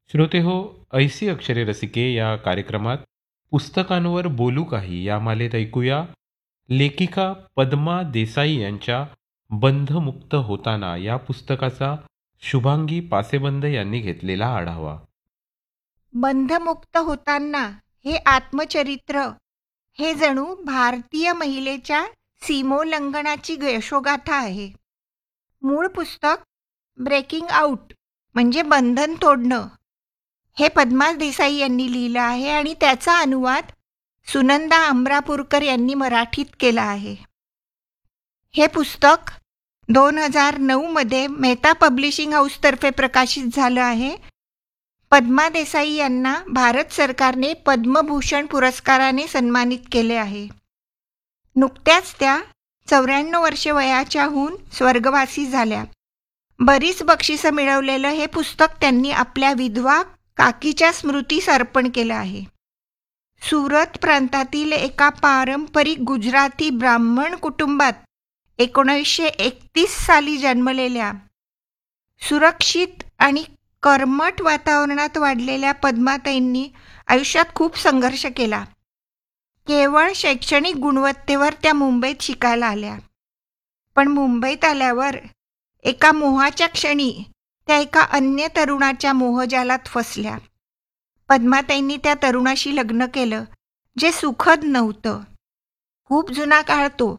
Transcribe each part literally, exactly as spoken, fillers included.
श्रोते हो, ऐसी अक्षरे रसिके या कार्यक्रमात पुस्तकांवर बोलू काही या मालेत ऐकूया लेखिका पद्मा देसाई यांच्या बंधमुक्त होताना या पुस्तकाचा शुभांगी पासेबंद यांनी घेतलेला आढावा. बंधमुक्त होताना हे आत्मचरित्र हे जणू भारतीय महिलेच्या सीमोल्लंघनाची यशोगाथा आहे. मूळ पुस्तक ब्रेकिंग आउट म्हणजे बंधन तोडणं हे पद्मा देसाई यांनी लिहिलं आहे आणि त्याचा अनुवाद सुनंदा अमरापूरकर यांनी मराठीत केला आहे. हे पुस्तक दोन हजार नऊमध्ये मेहता पब्लिशिंग हाऊसतर्फे प्रकाशित झालं आहे. पद्मा देसाई यांना भारत सरकारने पद्मभूषण पुरस्काराने सन्मानित केले आहे. नुकत्याच त्या चौऱ्याण्णव वर्षे वयाच्याहून स्वर्गवासी झाल्या. बरीच बक्षिसं मिळवलेलं हे पुस्तक त्यांनी आपल्या विधवा काकीच्या स्मृतीस अर्पण केलं आहे. सुरत प्रांतातील एका पारंपरिक गुजराती ब्राह्मण कुटुंबात एकोणीसशे एकतीस साली जन्मलेल्या सुरक्षित आणि कर्मठ वातावरणात वाढलेल्या पद्माताईंनी आयुष्यात खूप संघर्ष केला. केवळ शैक्षणिक गुणवत्तेवर त्या मुंबईत शिकायला आल्या. पण मुंबईत आल्यावर एका मोहाच्या क्षणी त्या एका अन्य तरुणाच्या मोहजालात फसल्या. पद्माताईंनी त्या तरुणाशी लग्न केलं जे सुखद नव्हतं. खूप जुना काळ तो.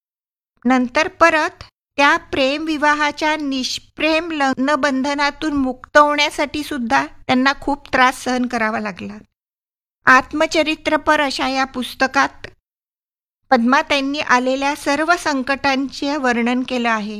नंतर परत त्या प्रेमविवाहाच्या निष्प्रेम लग्नबंधनातून मुक्त होण्यासाठी सुद्धा त्यांना खूप त्रास सहन करावा लागला. आत्मचरित्रपर अशा या पुस्तकात पद्माताईंनी आलेल्या सर्व संकटांचे वर्णन केलं आहे.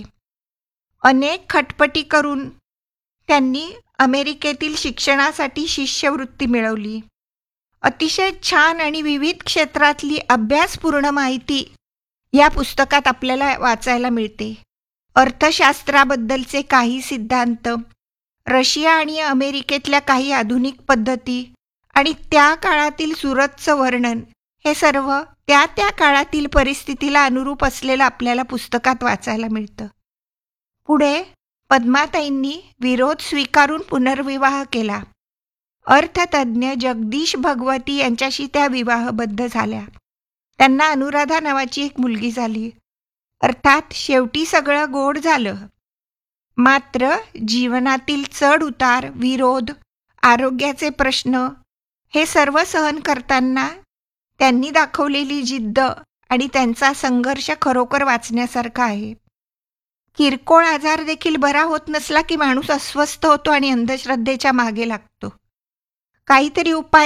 अनेक खटपटी करून त्यांनी अमेरिकेतील शिक्षणासाठी शिष्यवृत्ती मिळवली. अतिशय छान आणि विविध क्षेत्रातली अभ्यासपूर्ण माहिती या पुस्तकात आपल्याला वाचायला मिळते. अर्थशास्त्राबद्दलचे काही सिद्धांत, रशिया आणि अमेरिकेतल्या काही आधुनिक पद्धती आणि त्या काळातील सुरतचं वर्णन हे सर्व त्या त्या काळातील परिस्थितीला अनुरूप असलेलं आपल्याला पुस्तकात वाचायला मिळतं. पुढे पद्माताईंनी विरोध स्वीकारून पुनर्विवाह केला. अर्थतज्ज्ञ जगदीश भगवती यांच्याशी त्या विवाहबद्ध झाल्या. त्यांना अनुराधा नावाची एक मुलगी झाली. अर्थात शेवटी सगळं गोड झालं. मात्र जीवनातील चढ उतार, विरोध, आरोग्याचे प्रश्न हे सर्व सहन करताना त्यांनी दाखवलेली जिद्द आणि त्यांचा संघर्ष खरोखर वाचण्यासारखा आहे. किरकोळ आजार देखील बरा होत नसला की माणूस अस्वस्थ होतो आणि अंधश्रद्धेच्या मागे लागतो. काहीतरी उपाय